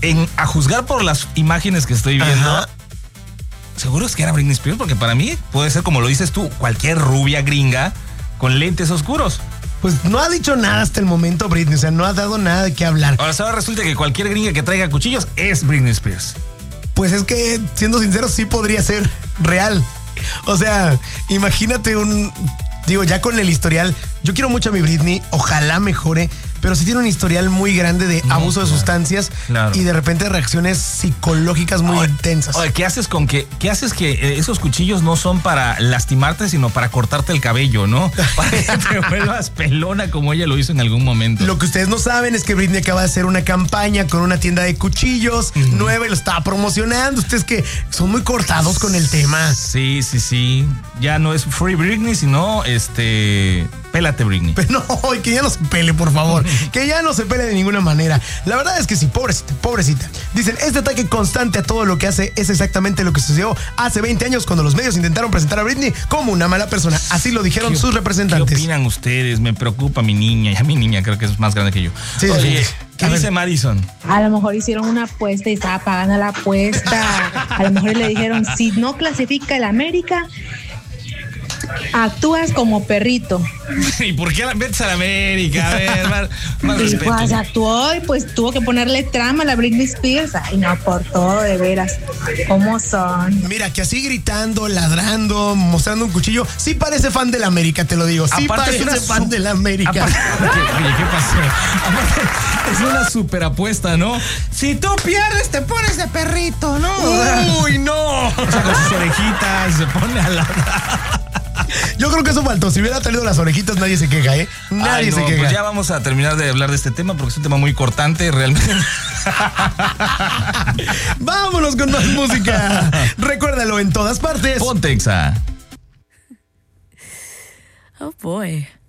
a juzgar por las imágenes que estoy viendo, seguro es que era Britney Spears, porque para mí puede ser, como lo dices tú, cualquier rubia gringa con lentes oscuros. Pues no ha dicho nada hasta el momento Britney, o sea, no ha dado nada de qué hablar. Ahora resulta que cualquier gringa que traiga cuchillos es Britney Spears. Pues es que, siendo sincero, sí podría ser real. O sea, imagínate ya con el historial, yo quiero mucho a mi Britney, ojalá mejore, pero sí tiene un historial muy grande de abuso de sustancias y de repente reacciones psicológicas muy intensas. Oye, ¿qué haces que esos cuchillos no son para lastimarte, sino para cortarte el cabello, ¿no? Para que te vuelvas pelona como ella lo hizo en algún momento. Lo que ustedes no saben es que Britney acaba de hacer una campaña con una tienda de cuchillos nueva y lo estaba promocionando. Ustedes que son muy cortados con el tema. Sí. Ya no es Free Britney, sino pélate Britney. No, que ya no se pele, por favor. Que ya no se pele de ninguna manera. La verdad es que sí, pobrecita. Dicen, este ataque constante a todo lo que hace es exactamente lo que sucedió hace 20 años cuando los medios intentaron presentar a Britney como una mala persona. Así lo dijeron sus representantes. ¿Qué opinan ustedes? Me preocupa mi niña. Ya mi niña creo que es más grande que yo. Sí, oye, ¿qué dice Madison? A lo mejor hicieron una apuesta y estaba pagando la apuesta. A lo mejor le dijeron, si no clasifica el América, actúas como perrito. ¿Y por qué metes a la América? A ver, más y respeto. pues actuó y pues tuvo que ponerle trama a la Britney Spears. Ay, no, por todo, de veras. ¿Cómo son? Mira, que así gritando, ladrando, mostrando un cuchillo, sí parece fan de la América, te lo digo. Sí Aparte parece fan de la América. Oye, ¿qué pasó? Aparte, es una super apuesta, ¿no? Si tú pierdes, te pones de perrito, ¿no? ¡Uy, no! O sea, con sus orejitas, se pone a ladrar. Yo creo que eso faltó. Si hubiera traído las orejitas, nadie se queja, ¿eh? Nadie se queja. Pues ya vamos a terminar de hablar de este tema porque es un tema muy cortante, realmente. Vámonos con más música. Recuérdalo en todas partes. Ponte Exa. Oh boy.